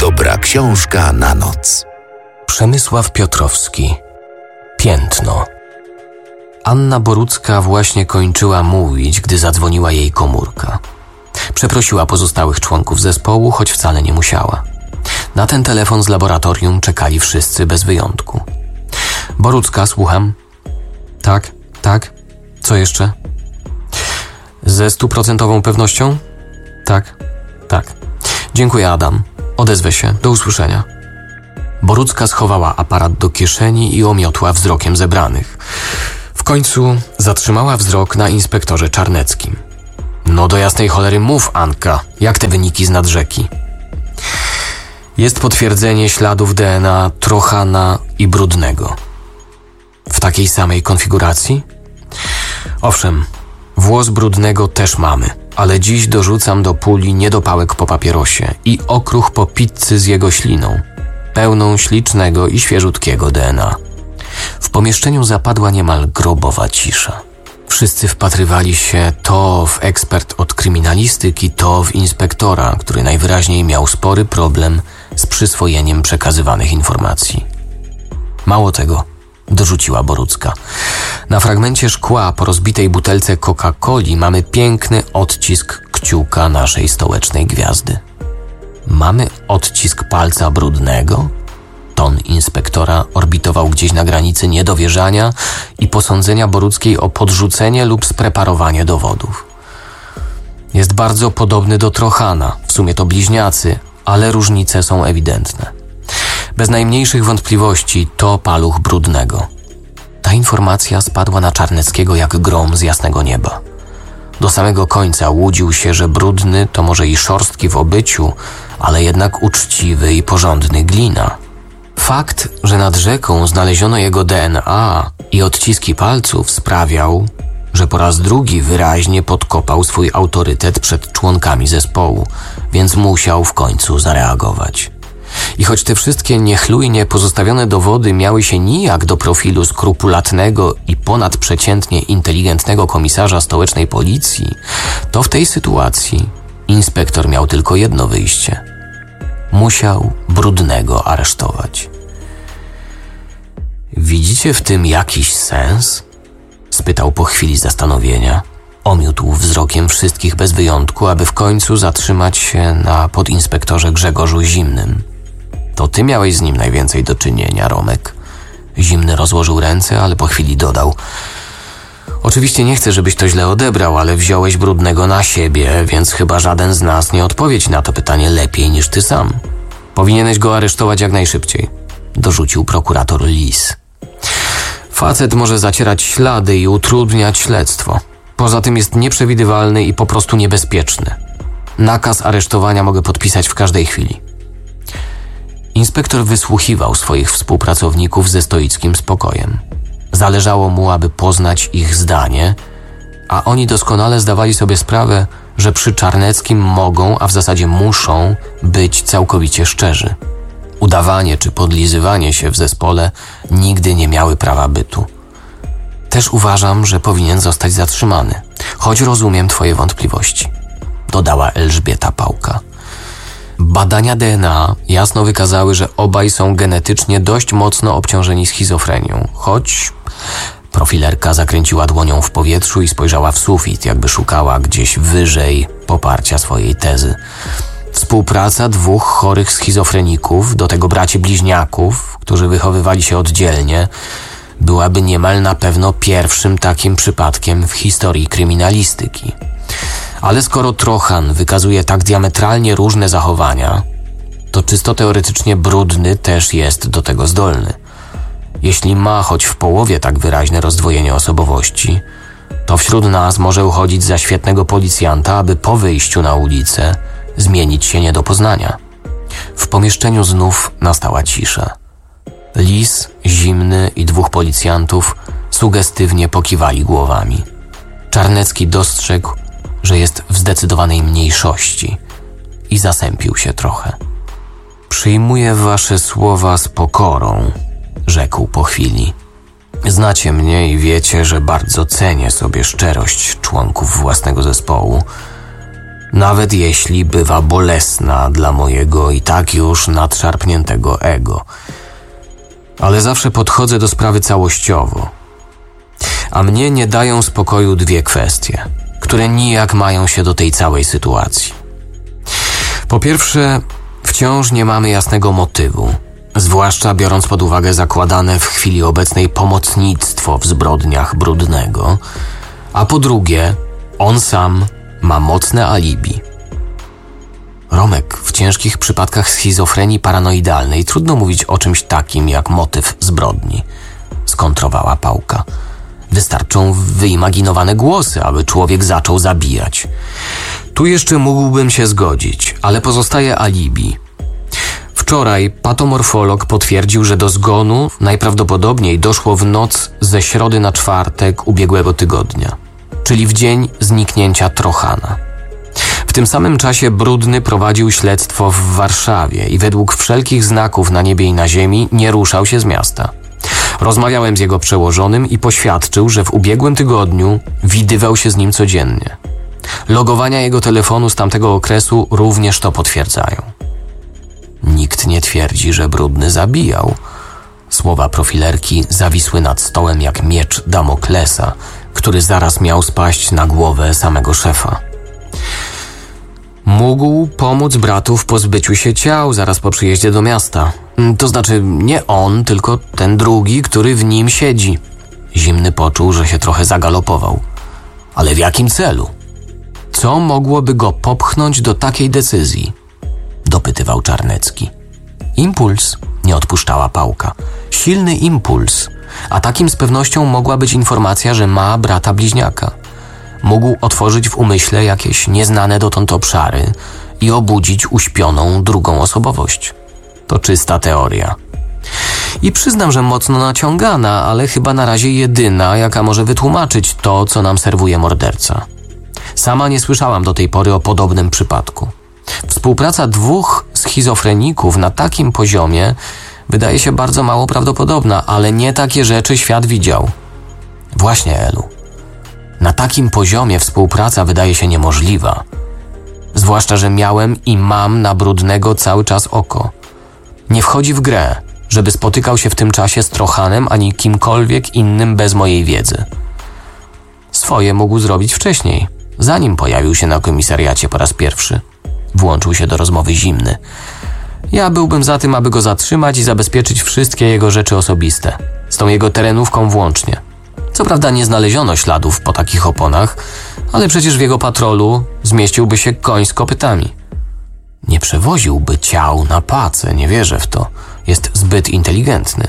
Dobra książka na noc. Przemysław Piotrowski. Piętno. Anna Borucka właśnie kończyła mówić, gdy zadzwoniła jej komórka. Przeprosiła pozostałych członków zespołu, choć wcale nie musiała. Na ten telefon z laboratorium czekali wszyscy bez wyjątku. Borucka, słucham. Tak. Co jeszcze? Ze 100% pewnością? Tak. Dziękuję, Adam. Odezwę się. Do usłyszenia. Borucka schowała aparat do kieszeni i omiotła wzrokiem zebranych. W końcu zatrzymała wzrok na inspektorze Czarneckim. No do jasnej cholery mów, Anka, jak te wyniki z nad rzeki? Jest potwierdzenie śladów DNA Trochana i Brudnego. W takiej samej konfiguracji? Owszem, włos Brudnego też mamy, ale dziś dorzucam do puli niedopałek po papierosie i okruch po pizzy z jego śliną, pełną ślicznego i świeżutkiego DNA. W pomieszczeniu zapadła niemal grobowa cisza. Wszyscy wpatrywali się to w ekspert od kryminalistyki, to w inspektora, który najwyraźniej miał spory problem z przyswojeniem przekazywanych informacji. Mało tego, dorzuciła Borucka. Na fragmencie szkła po rozbitej butelce Coca-Coli mamy piękny odcisk kciuka naszej stołecznej gwiazdy. Mamy odcisk palca Brudnego? Ton inspektora orbitował gdzieś na granicy niedowierzania i posądzenia Boruckiej o podrzucenie lub spreparowanie dowodów. Jest bardzo podobny do Trochana, w sumie to bliźniacy, ale różnice są ewidentne. Bez najmniejszych wątpliwości to paluch Brudnego. Ta informacja spadła na Czarneckiego jak grom z jasnego nieba. Do samego końca łudził się, że Brudny to może i szorstki w obyciu, ale jednak uczciwy i porządny glina. Fakt, że nad rzeką znaleziono jego DNA i odciski palców sprawiał, że po raz drugi wyraźnie podkopał swój autorytet przed członkami zespołu, więc musiał w końcu zareagować. I choć te wszystkie niechlujnie pozostawione dowody miały się nijak do profilu skrupulatnego i ponadprzeciętnie inteligentnego komisarza stołecznej policji, to w tej sytuacji inspektor miał tylko jedno wyjście. Musiał Brudnego aresztować. Widzicie w tym jakiś sens? Spytał po chwili zastanowienia. Omiótł wzrokiem wszystkich bez wyjątku, aby w końcu zatrzymać się na podinspektorze Grzegorzu Zimnym. To ty miałeś z nim najwięcej do czynienia, Romek. Zimny rozłożył ręce, ale po chwili dodał. Oczywiście nie chcę, żebyś to źle odebrał, ale wziąłeś Brudnego na siebie, więc chyba żaden z nas nie odpowie ci na to pytanie lepiej niż ty sam. Powinieneś go aresztować jak najszybciej, dorzucił prokurator Lis. Facet może zacierać ślady i utrudniać śledztwo. Poza tym jest nieprzewidywalny i po prostu niebezpieczny. Nakaz aresztowania mogę podpisać w każdej chwili. Inspektor wysłuchiwał swoich współpracowników ze stoickim spokojem. Zależało mu, aby poznać ich zdanie, a oni doskonale zdawali sobie sprawę, że przy Czarneckim mogą, a w zasadzie muszą być całkowicie szczerzy. Udawanie czy podlizywanie się w zespole nigdy nie miały prawa bytu. Też uważam, że powinien zostać zatrzymany, choć rozumiem twoje wątpliwości, dodała Elżbieta Pałka. Badania DNA jasno wykazały, że obaj są genetycznie dość mocno obciążeni schizofrenią, choć... Profilerka zakręciła dłonią w powietrzu i spojrzała w sufit, jakby szukała gdzieś wyżej poparcia swojej tezy. Współpraca dwóch chorych schizofreników, do tego braci bliźniaków, którzy wychowywali się oddzielnie, byłaby niemal na pewno pierwszym takim przypadkiem w historii kryminalistyki. Ale skoro Trochan wykazuje tak diametralnie różne zachowania, to czysto teoretycznie Brudny też jest do tego zdolny. Jeśli ma choć w połowie tak wyraźne rozdwojenie osobowości, to wśród nas może uchodzić za świetnego policjanta, aby po wyjściu na ulicę zmienić się nie do poznania. W pomieszczeniu znów nastała cisza. Lis, Zimny i dwóch policjantów sugestywnie pokiwali głowami. Czarnecki dostrzegł, że jest w zdecydowanej mniejszości i zasępił się trochę. Przyjmuję wasze słowa z pokorą, rzekł po chwili. Znacie mnie i wiecie, że bardzo cenię sobie szczerość członków własnego zespołu, nawet jeśli bywa bolesna dla mojego i tak już nadszarpniętego ego. Ale zawsze podchodzę do sprawy całościowo. A mnie nie dają spokoju dwie kwestie, które nijak mają się do tej całej sytuacji. Po pierwsze, wciąż nie mamy jasnego motywu, zwłaszcza biorąc pod uwagę zakładane w chwili obecnej pomocnictwo w zbrodniach Brudnego, a po drugie, on sam ma mocne alibi. Romek, w ciężkich przypadkach schizofrenii paranoidalnej trudno mówić o czymś takim jak motyw zbrodni, skontrowała Pałka. Wystarczą wyimaginowane głosy, aby człowiek zaczął zabijać. Tu jeszcze mógłbym się zgodzić, ale pozostaje alibi. Wczoraj patomorfolog potwierdził, że do zgonu najprawdopodobniej doszło w noc ze środy na czwartek ubiegłego tygodnia, czyli w dzień zniknięcia Trochana. W tym samym czasie Brudny prowadził śledztwo w Warszawie i według wszelkich znaków na niebie i na ziemi nie ruszał się z miasta. Rozmawiałem z jego przełożonym i poświadczył, że w ubiegłym tygodniu widywał się z nim codziennie. Logowania jego telefonu z tamtego okresu również to potwierdzają. Nikt nie twierdzi, że Brudny zabijał. Słowa profilerki zawisły nad stołem jak miecz Damoklesa, który zaraz miał spaść na głowę samego szefa. Mógł pomóc bratu w pozbyciu się ciał zaraz po przyjeździe do miasta. To znaczy nie on, tylko ten drugi, który w nim siedzi. Zimny poczuł, że się trochę zagalopował. Ale w jakim celu? Co mogłoby go popchnąć do takiej decyzji? Dopytywał Czarnecki. Impuls, nie odpuszczała Pałka. Silny impuls, a takim z pewnością mogła być informacja, że ma brata bliźniaka. Mógł otworzyć w umyśle jakieś nieznane dotąd obszary i obudzić uśpioną drugą osobowość. To czysta teoria. I przyznam, że mocno naciągana, ale chyba na razie jedyna, jaka może wytłumaczyć to, co nam serwuje morderca. Sama nie słyszałam do tej pory o podobnym przypadku. Współpraca dwóch schizofreników na takim poziomie wydaje się bardzo mało prawdopodobna, ale nie takie rzeczy świat widział. Właśnie, Elu. Na takim poziomie współpraca wydaje się niemożliwa. Zwłaszcza, że miałem i mam na Brudnego cały czas oko. Nie wchodzi w grę, żeby spotykał się w tym czasie z Trochanem ani kimkolwiek innym bez mojej wiedzy. Swoje mógł zrobić wcześniej, zanim pojawił się na komisariacie po raz pierwszy. Włączył się do rozmowy Zimny. Ja byłbym za tym, aby go zatrzymać i zabezpieczyć wszystkie jego rzeczy osobiste, z tą jego terenówką włącznie. Co prawda nie znaleziono śladów po takich oponach, ale przecież w jego patrolu zmieściłby się koń z kopytami. Nie przewoziłby ciał na pacę, nie wierzę w to. Jest zbyt inteligentny.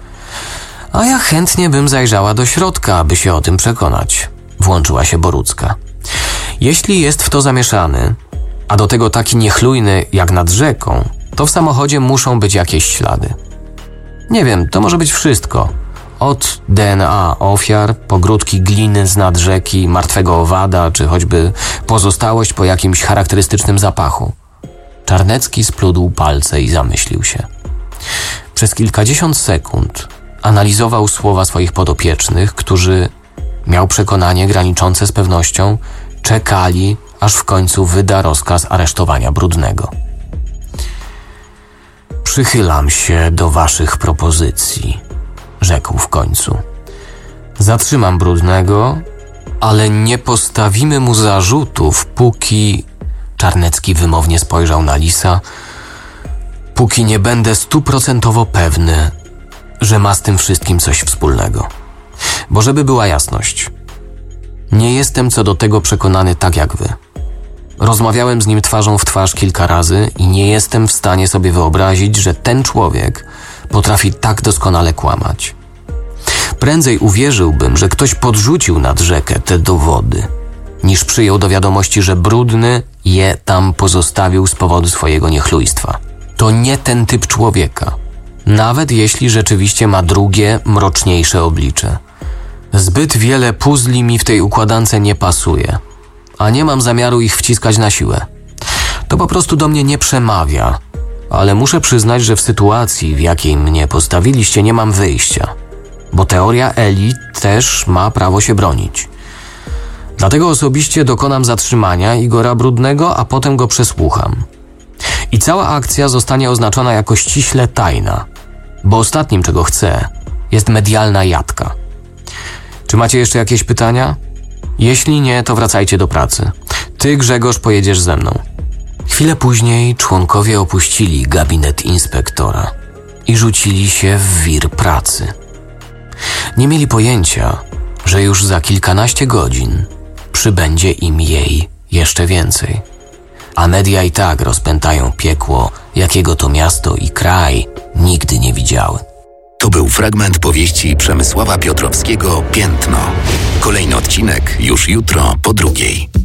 A ja chętnie bym zajrzała do środka, aby się o tym przekonać. Włączyła się Borucka. Jeśli jest w to zamieszany, a do tego taki niechlujny jak nad rzeką, to w samochodzie muszą być jakieś ślady. Nie wiem, to może być wszystko. Od DNA ofiar, po grudki gliny z nad rzeki, martwego owada, czy choćby pozostałość po jakimś charakterystycznym zapachu. Czarnecki splódł palce i zamyślił się. Przez kilkadziesiąt sekund analizował słowa swoich podopiecznych, którzy, miał przekonanie graniczące z pewnością, czekali, aż w końcu wyda rozkaz aresztowania Brudnego. Przychylam się do waszych propozycji, rzekł w końcu. Zatrzymam Brudnego, ale nie postawimy mu zarzutów, póki... Czarnecki wymownie spojrzał na Lisa. Póki nie będę 100% pewny, że ma z tym wszystkim coś wspólnego. Bo żeby była jasność, nie jestem co do tego przekonany tak jak wy. Rozmawiałem z nim twarzą w twarz kilka razy i nie jestem w stanie sobie wyobrazić, że ten człowiek potrafi tak doskonale kłamać. Prędzej uwierzyłbym, że ktoś podrzucił nad rzekę te dowody, niż przyjął do wiadomości, że Brudny je tam pozostawił z powodu swojego niechlujstwa. To nie ten typ człowieka, nawet jeśli rzeczywiście ma drugie, mroczniejsze oblicze. Zbyt wiele puzli mi w tej układance nie pasuje, a nie mam zamiaru ich wciskać na siłę. To po prostu do mnie nie przemawia, ale muszę przyznać, że w sytuacji, w jakiej mnie postawiliście, nie mam wyjścia, bo teoria Eli też ma prawo się bronić. Dlatego osobiście dokonam zatrzymania Igora Brudnego, a potem go przesłucham. I cała akcja zostanie oznaczona jako ściśle tajna, bo ostatnim, czego chcę, jest medialna jadka. Czy macie jeszcze jakieś pytania? Jeśli nie, to wracajcie do pracy. Ty, Grzegorz, pojedziesz ze mną. Chwilę później członkowie opuścili gabinet inspektora i rzucili się w wir pracy. Nie mieli pojęcia, że już za kilkanaście godzin przybędzie im jej jeszcze więcej. A media i tak rozpętają piekło, jakiego to miasto i kraj nigdy nie widziały. To był fragment powieści Przemysława Piotrowskiego Piętno. Kolejny odcinek już jutro po 2:00.